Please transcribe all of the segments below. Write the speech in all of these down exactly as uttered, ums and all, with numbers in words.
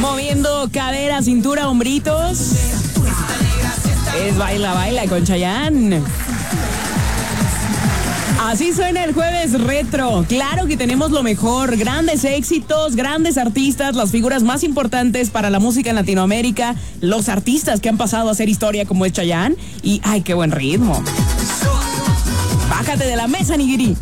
Moviendo cadera, cintura, hombritos. Es Baila, Baila con Chayanne. Así suena el jueves retro. Claro que tenemos lo mejor, grandes éxitos, grandes artistas, las figuras más importantes para la música en Latinoamérica, los artistas que han pasado a hacer historia como es Chayanne. Y ¡ay, qué buen ritmo! Bájate de la mesa, Nigiri.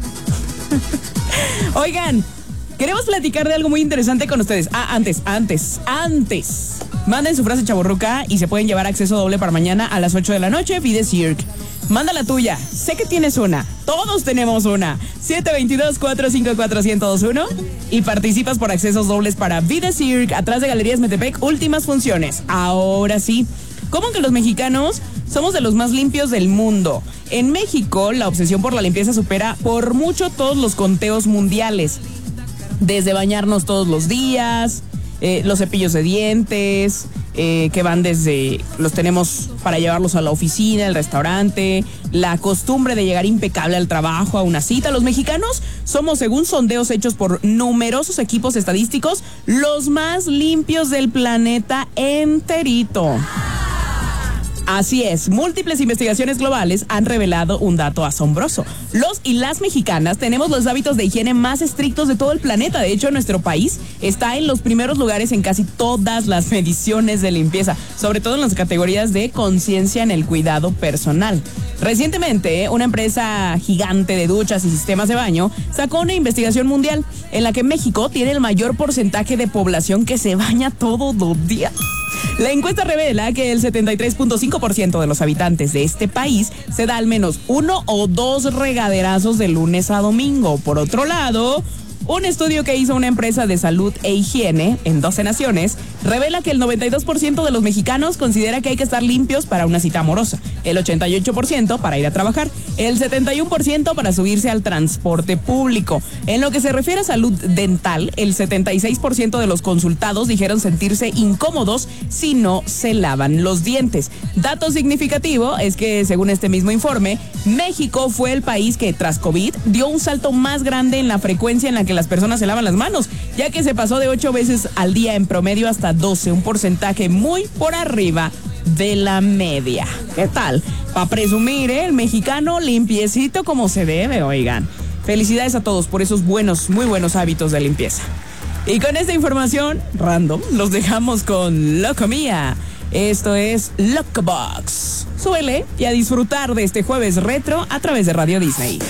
Oigan, queremos platicar de algo muy interesante con ustedes. Ah, antes, antes, antes. Manden su frase chavorruca y se pueden llevar acceso doble para mañana a las ocho de la noche. Pide Cirque. Manda la tuya. Sé que tienes una. Todos tenemos una. siete dos dos, cuatro cinco cuatro, uno cero dos uno. Y participas por accesos dobles para Vida Cirque, atrás de Galerías Metepec, últimas funciones. Ahora sí. ¿Cómo que los mexicanos somos de los más limpios del mundo? En México, la obsesión por la limpieza supera por mucho todos los conteos mundiales. Desde bañarnos todos los días, eh, los cepillos de dientes, eh, que van desde, los tenemos para llevarlos a la oficina, al restaurante, la costumbre de llegar impecable al trabajo, a una cita. Los mexicanos somos, según sondeos hechos por numerosos equipos estadísticos, los más limpios del planeta enterito. Así es, múltiples investigaciones globales han revelado un dato asombroso. Los y las mexicanas tenemos los hábitos de higiene más estrictos de todo el planeta. De hecho, nuestro país está en los primeros lugares en casi todas las mediciones de limpieza, sobre todo en las categorías de conciencia en el cuidado personal. Recientemente, una empresa gigante de duchas y sistemas de baño sacó una investigación mundial en la que México tiene el mayor porcentaje de población que se baña todos los días. La encuesta revela que el setenta y tres punto cinco por ciento de los habitantes de este país se da al menos uno o dos regaderazos de lunes a domingo. Por otro lado, un estudio que hizo una empresa de salud e higiene en doce naciones revela que el noventa y dos por ciento de los mexicanos considera que hay que estar limpios para una cita amorosa, el ochenta y ocho por ciento para ir a trabajar, el setenta y uno por ciento para subirse al transporte público. En lo que se refiere a salud dental, el setenta y seis por ciento de los consultados dijeron sentirse incómodos si no se lavan los dientes. Dato significativo es que, según este mismo informe, México fue el país que, tras COVID, dio un salto más grande en la frecuencia en la que las personas se lavan las manos, ya que se pasó de ocho veces al día en promedio hasta doce, un porcentaje muy por arriba de la media. ¿Qué tal? Para presumir, ¿eh? El mexicano limpiecito como se debe, oigan. Felicidades a todos por esos buenos, muy buenos hábitos de limpieza. Y con esta información random, los dejamos con Loco Mía. Esto es Loco Box. Súbele y a disfrutar de este jueves retro a través de Radio Disney.